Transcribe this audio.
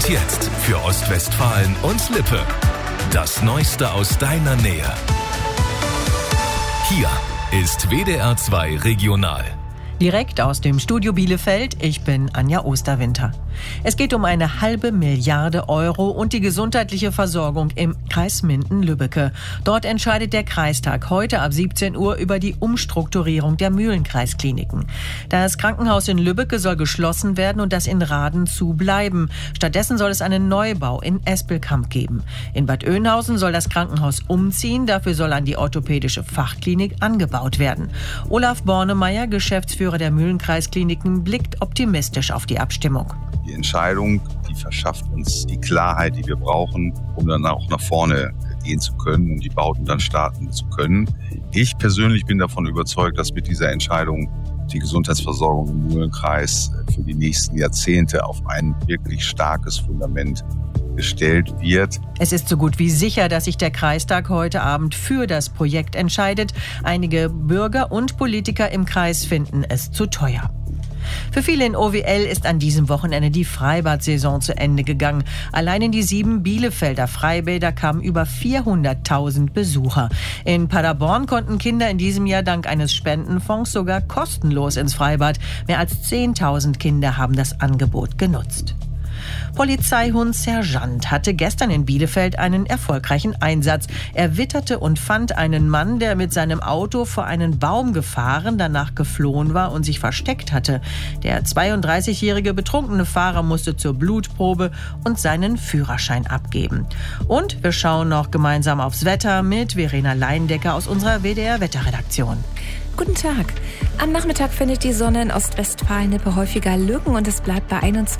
jetzt für Ostwestfalen und Lippe. Das Neueste aus deiner Nähe. Hier ist WDR 2 Regional. Direkt aus dem Studio Bielefeld, ich bin Anja Osterwinter. Es geht um 1,5 Milliarde Euro und die gesundheitliche Versorgung im Kreis Minden-Lübbecke. Dort entscheidet der Kreistag heute ab 17 Uhr über die Umstrukturierung der Mühlenkreiskliniken. Das Krankenhaus in Lübbecke soll geschlossen werden und das in Raden zu bleiben. Stattdessen soll es einen Neubau in Espelkamp geben. In Bad Oeynhausen soll das Krankenhaus umziehen, dafür soll an die orthopädische Fachklinik angebaut werden. Olaf Bornemeyer, Geschäftsführer der Mühlenkreiskliniken, blickt optimistisch auf die Abstimmung. Die Entscheidung, die verschafft uns die Klarheit, die wir brauchen, um dann auch nach vorne gehen zu können und die Bauten dann starten zu können. Ich persönlich bin davon überzeugt, dass mit dieser Entscheidung die Gesundheitsversorgung im Mühlenkreis für die nächsten Jahrzehnte auf ein wirklich starkes Fundament gestellt wird. Es ist so gut wie sicher, dass sich der Kreistag heute Abend für das Projekt entscheidet. Einige Bürger und Politiker im Kreis finden es zu teuer. Für viele in OWL ist an diesem Wochenende die Freibad-Saison zu Ende gegangen. Allein in die 7 Bielefelder Freibäder kamen über 400.000 Besucher. In Paderborn konnten Kinder in diesem Jahr dank eines Spendenfonds sogar kostenlos ins Freibad. Mehr als 10.000 Kinder haben das Angebot genutzt. Polizeihund Sergeant hatte gestern in Bielefeld einen erfolgreichen Einsatz. Er witterte und fand einen Mann, der mit seinem Auto vor einen Baum gefahren, danach geflohen war und sich versteckt hatte. Der 32-jährige betrunkene Fahrer musste zur Blutprobe und seinen Führerschein abgeben. Und wir schauen noch gemeinsam aufs Wetter mit Verena Leindecker aus unserer WDR-Wetterredaktion. Guten Tag. Am Nachmittag findet die Sonne in Ostwestfalen-Lippe häufiger Lücken und es bleibt bei 21